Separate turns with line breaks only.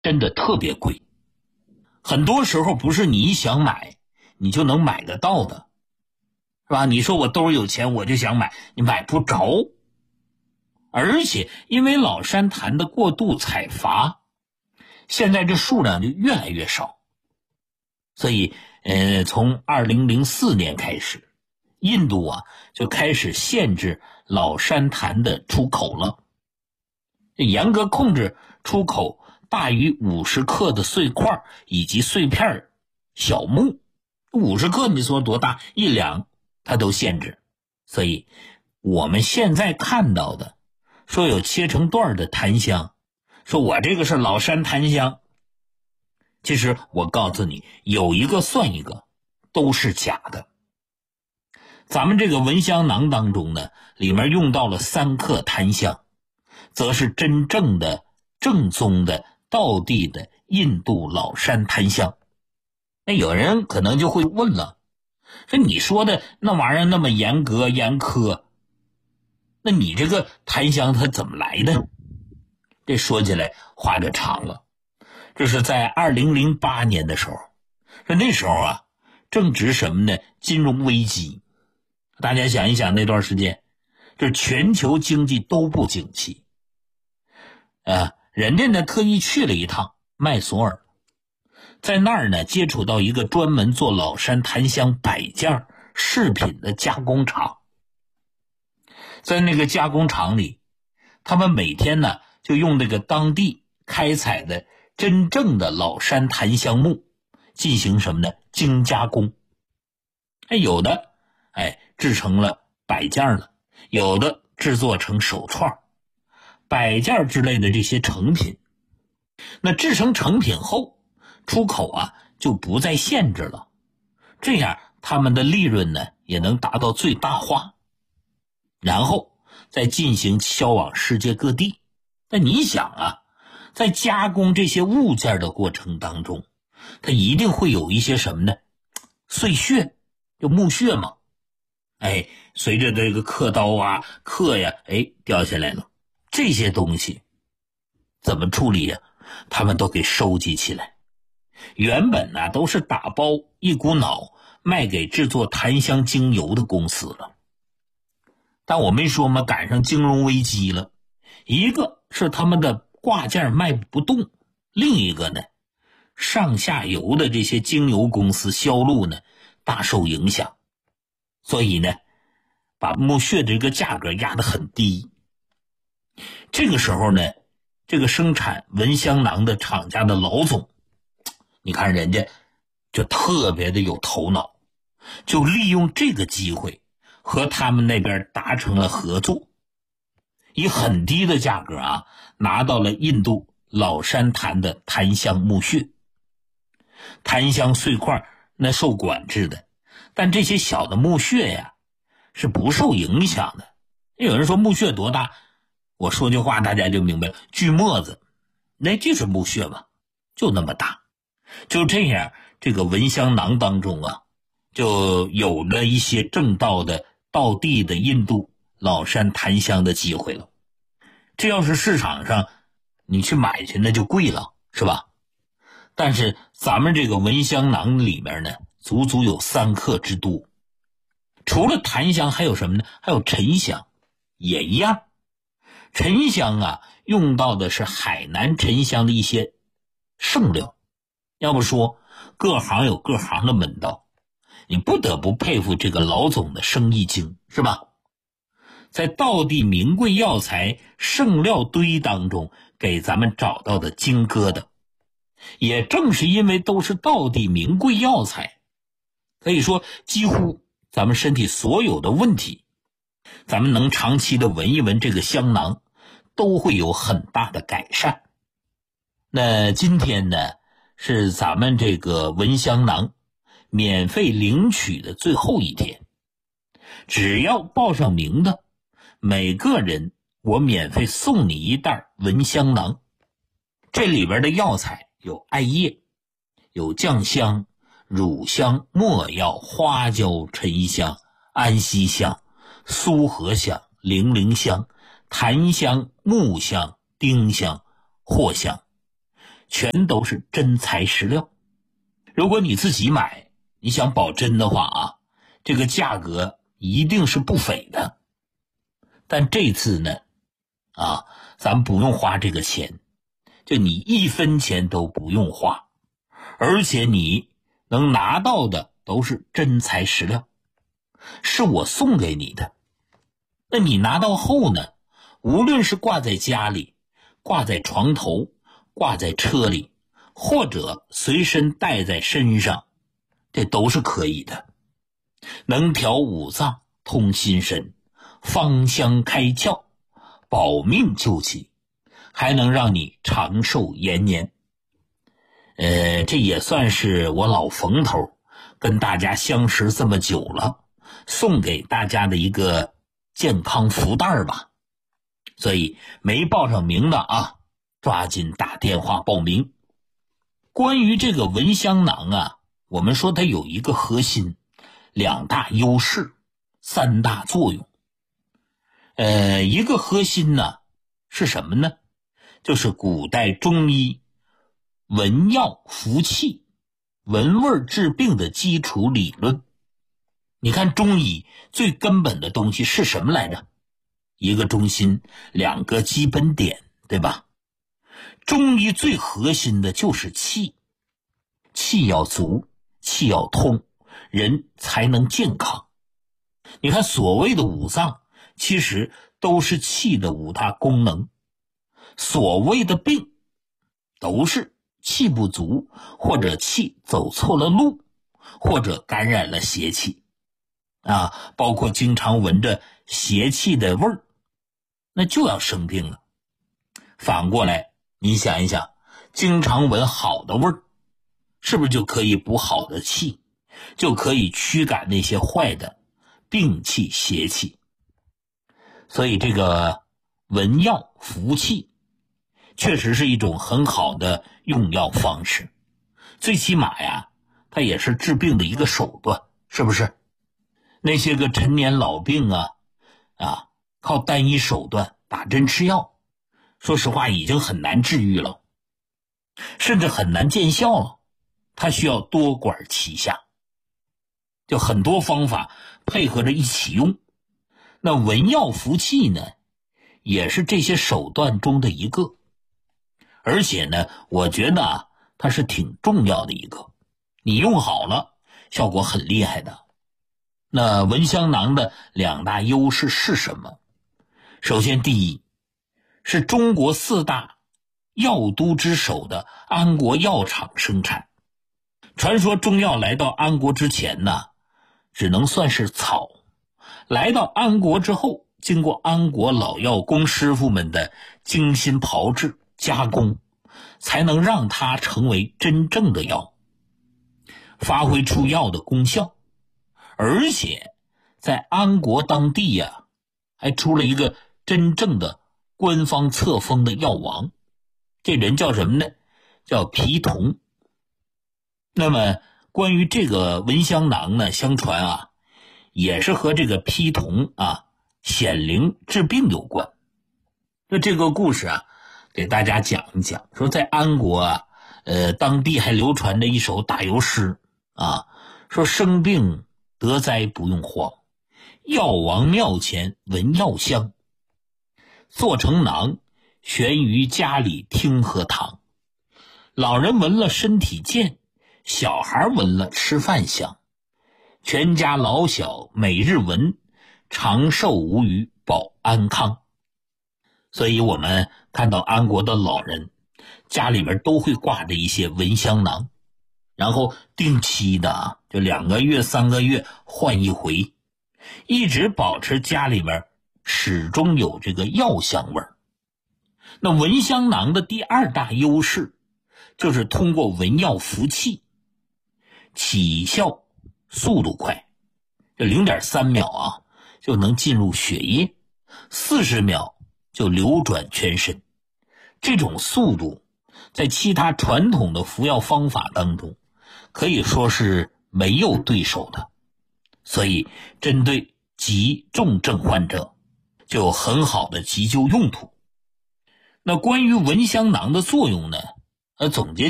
真的特别贵，很多时候不是你想买你就能买得到的，是吧？你说我兜里有钱我就想买，你买不着。而且因为老山檀的过度采伐，现在这数量就越来越少，所以从2004年开始，印度啊就开始限制老山檀的出口了，严格控制出口大于50克的碎块以及碎片小木。50克你说多大？1两它都限制。所以我们现在看到的说有切成段的檀香，说我这个是老山檀香，其实我告诉你，有一个算一个，都是假的。咱们这个蚊香囊当中呢，里面用到了3克檀香，则是真正的正宗的道地的印度老山檀香。那有人可能就会问了，说你说的那玩意儿那么严格严苛，那你这个檀香它怎么来的？这说起来话就长了。这是在2008年的时候，说那时候啊正值什么呢？金融危机。大家想一想，那段时间这全球经济都不景气人家呢特意去了一趟麦索尔，在那儿呢接触到一个专门做老山檀香摆件饰品的加工厂。在那个加工厂里，他们每天呢就用这个当地开采的真正的老山檀香木进行什么呢？精加工。有的制成了摆件了，有的制作成手串、摆件之类的这些成品。那制成成品后，出口啊就不再限制了，这样他们的利润呢也能达到最大化，然后再进行销往世界各地。那你想啊，在加工这些物件的过程当中，它一定会有一些什么呢？碎屑，就木屑嘛。随着这个刻刀啊刻呀掉下来了，这些东西怎么处理呀？他们都给收集起来，原本呢都是打包一股脑卖给制作檀香精油的公司了。但我没说嘛，赶上金融危机了，一个是他们的挂件卖不动，另一个呢上下游的这些精油公司销路呢大受影响，所以呢把木屑的这个价格压得很低。这个时候呢，这个生产蚊香囊的厂家的老总，你看人家就特别的有头脑，就利用这个机会和他们那边达成了合作，以很低的价格拿到了印度老山檀的檀香木屑。檀香碎块那受管制的，但这些小的木屑呀是不受影响的。有人说木屑多大，我说句话大家就明白了，锯末子那就是木屑嘛，就那么大。就这样，这个蚊香囊当中就有了一些正道的道地的印度老山檀香的机会了。这要是市场上你去买去那就贵了，是吧？但是咱们这个蚊香囊里面呢足足有3克之多。除了檀香还有什么呢？还有沉香，也一样。沉香用到的是海南沉香的一些剩料。要不说各行有各行的门道，你不得不佩服这个老总的生意经，是吧？在道地名贵药材剩料堆当中给咱们找到的金疙瘩，也正是因为都是道地名贵药材，可以说几乎咱们身体所有的问题，咱们能长期的闻一闻这个香囊，都会有很大的改善。那今天呢是咱们这个蚊香囊免费领取的最后一天，只要报上名的每个人我免费送你一袋蚊香囊。这里边的药材有艾叶，有酱香、乳香、没药、花椒、沉香、安息香、苏合香、零陵香、檀香、木香、丁香、藿香， 全都是真材实料。如果你自己买，你想保真的话啊，这个价格一定是不菲的。但这次呢咱不用花这个钱，就你1分钱都不用花，而且你能拿到的都是真材实料，是我送给你的。那你拿到后呢，无论是挂在家里，挂在床头，挂在车里，或者随身带在身上，这都是可以的。能调五脏，通心神，芳香开窍，保命救急，还能让你长寿延年。这也算是我老冯头跟大家相识这么久了，送给大家的一个健康福袋吧。所以没报上名的啊，抓紧打电话报名。关于这个蚊香囊啊，我们说它有一个核心，2大优势，3大作用。一个核心呢是什么呢？就是古代中医闻药服气，闻味治病的基础理论。你看中医最根本的东西是什么来着？一个中心，2个基本点，对吧？中医最核心的就是气，气要足，气要通，人才能健康。你看所谓的五脏，其实都是气的5大功能。所谓的病，都是气不足，或者气走错了路，或者感染了邪气包括经常闻着邪气的味儿，那就要生病了。反过来你想一想，经常闻好的味儿，是不是就可以补好的气，就可以驱赶那些坏的病气邪气？所以这个闻药服气确实是一种很好的用药方式，最起码呀它也是治病的一个手段，是不是？那些个陈年老病靠单一手段打针吃药，说实话已经很难治愈了，甚至很难见效了。它需要多管齐下，就很多方法配合着一起用。那闻药服气呢，也是这些手段中的一个，而且呢我觉得它是挺重要的一个，你用好了效果很厉害的。那蚊香囊的2大优势是什么？首先第一，是中国4大药都之首的安国药厂生产。传说中药来到安国之前呢，只能算是草，来到安国之后，经过安国老药工师傅们的精心炮制加工，才能让它成为真正的药，发挥出药的功效。而且在安国当地还出了一个真正的官方册封的药王，这人叫什么呢？叫皮童。那么关于这个蚊香囊呢，相传也是和这个皮童显灵治病有关。那这个故事给大家讲一讲，说在安国当地还流传着一首打油诗说生病得灾不用慌，药王庙前闻药香，做成囊悬于家里听喝汤。老人闻了身体健，小孩闻了吃饭香，全家老小每日闻，长寿无虞保安康。所以我们看到安国的老人家里边都会挂着一些蚊香囊，然后定期的就2个月3个月换一回，一直保持家里边始终有这个药香味儿。那蚊香囊的第2大优势就是通过闻药服气，起效速度快，这 0.3 秒就能进入血液，40秒就流转全身。这种速度在其他传统的服药方法当中可以说是没有对手的，所以针对急重症患者就有很好的急救用途。那关于蚊香囊的作用呢总结